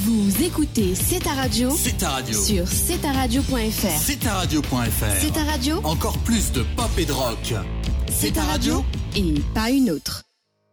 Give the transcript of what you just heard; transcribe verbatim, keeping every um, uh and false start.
Vous écoutez C'est ta radio. C'est ta radio. Sur c'est ta radio point f r. C'est ta radio point f r. C'est ta radio. Encore plus de pop et de rock. C'est ta radio et pas une autre.